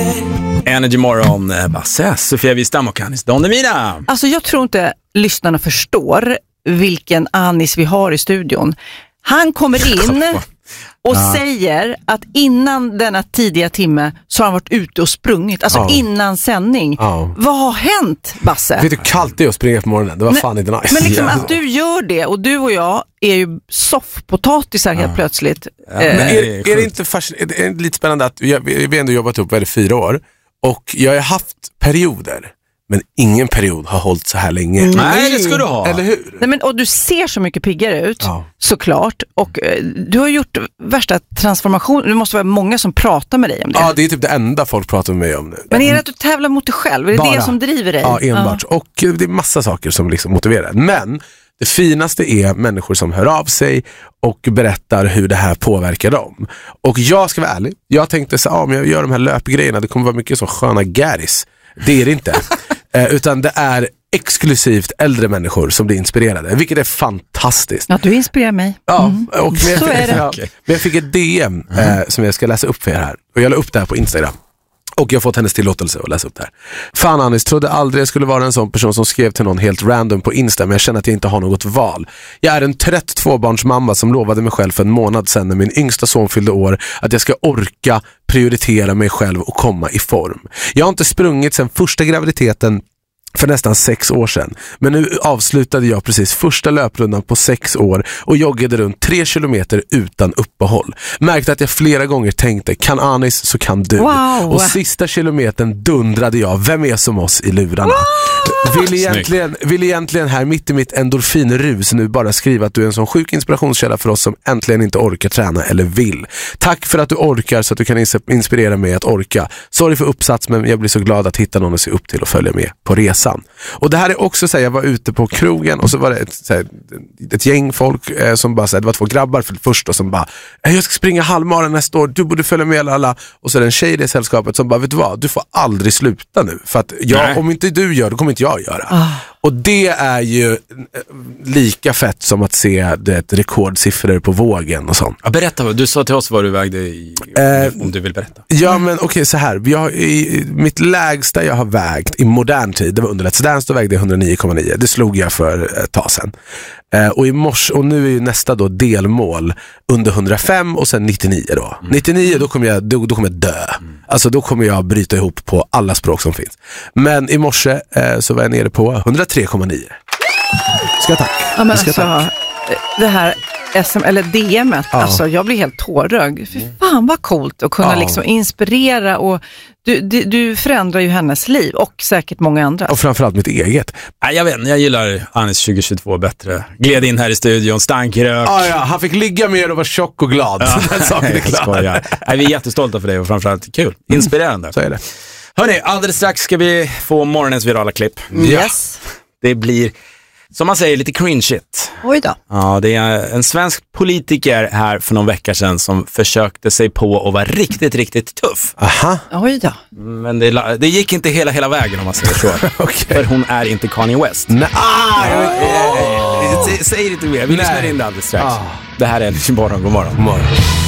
Energy Morgon, Basse, Sofia Wistam och Anis Don Demina. Alltså jag tror inte lyssnarna förstår vilken Anis vi har i studion. Han kommer in och säger att innan denna tidiga timme så har han varit ute och sprungit. Alltså innan sändning. Vad har hänt, Basse? Vet du hur kallt det är att springa på morgonen? Det var fan inte nice. Men liksom att du gör det, och du och jag är ju soffpotatisar helt plötsligt. Men är det inte fascinerande? Det är lite spännande att vi har ändå jobbat upp i 4 år. Och jag har haft perioder, men ingen period har hållit så här länge. Nej, det ska du ha. Eller hur? Nej, men, och du ser så mycket piggare ut, såklart. Och du har gjort värsta transformation. Det måste vara många som pratar med dig om det. Ja, det är typ det enda folk pratar med mig om nu. Men är det att du tävlar mot dig själv? Är det Bara. Det som driver dig? Ja, enbart. Och det är massa saker som liksom motiverar. Men det finaste är människor som hör av sig och berättar hur det här påverkar dem. Och jag ska vara ärlig. Jag tänkte så om jag gör de här löpgrejerna, det kommer vara mycket så sköna gäris. Det är det inte. Utan det är exklusivt äldre människor som blir inspirerade, vilket är fantastiskt. Ja, du inspirerar mig. Ja, och så är det. Men jag fick ett DM som jag ska läsa upp för er här. Och jag la upp det här på Instagram. Och jag har fått hennes tillåtelse att läsa upp det här. Fan Anis, trodde aldrig jag skulle vara en sån person som skrev till någon helt random på Insta, men jag känner att jag inte har något val. Jag är en 32-barnsmamma som lovade mig själv för en månad sedan när min yngsta son fyllde år att jag ska orka prioritera mig själv och komma i form. Jag har inte sprungit sedan första graviditeten för nästan 6 år sedan. Men nu avslutade jag precis första löprundan på 6 år och joggade runt 3 kilometer utan uppehåll. Märkte att jag flera gånger tänkte, kan Anis så kan du. Wow. Och sista kilometern dundrade jag, vem är som oss i lurarna? Vill egentligen här mitt i mitt endorfinrus nu bara skriva att du är en sån sjuk inspirationskälla för oss som äntligen inte orkar träna eller vill. Tack för att du orkar så att du kan inspirera mig att orka. Sorry för uppsats, men jag blir så glad att hitta någon att se upp till och följa med på resan. Och det här är också så här, jag var ute på krogen och så var det ett gäng folk som bara så här, det var 2 grabbar först och som bara, jag ska springa halvmaran nästa år, du borde följa med alla. Och så är det en tjej i det sällskapet som bara, vet du vad, du får aldrig sluta nu, för att om inte du gör det kommer inte jag göra. Och det är ju lika fett som att se det rekordsiffror på vågen och sånt. Ja, berätta, du sa till oss vad du vägde om du vill berätta. Ja, men okej, så här. Mitt lägsta jag har vägt i modern tid, det var under Let's Dance, då vägde jag 109,9. Det slog jag för ett tag sedan. Och i morse, och nu är ju nästa då delmål under 105 och sen 99 då. 99 då kommer jag dö. Alltså då kommer jag bryta ihop på alla språk som finns. Men i morse så var jag nere på 103,9. Ska tack. Ja, men alltså, det här eller DM:et, alltså jag blir helt tårögd. För fan vad coolt att kunna liksom inspirera, och du förändrar ju hennes liv och säkert många andra. Och framförallt mitt eget. Nej, jag vet inte, jag gillar Anis 2022 bättre. Gled in här i studion, stankrök. Han fick ligga med och vara tjock och glad. Den saken är klar. Nej, vi är jättestolta för dig och framförallt kul. Inspirerande. Så är det. Hörrni, alldeles strax ska vi få morgonens virala klipp. Yes. Det blir, som man säger, lite cringe shit. Oj då. Ja, det är en svensk politiker här för någon vecka sedan som försökte sig på att vara riktigt, riktigt tuff. Aha. Oj då. Men det gick inte hela vägen, om man säger så. Okay. För hon är inte Kanye West. Nej. Säg inte mer, vi lyssnar in det alldeles strax. Det här är Energy Morgon, god morgon.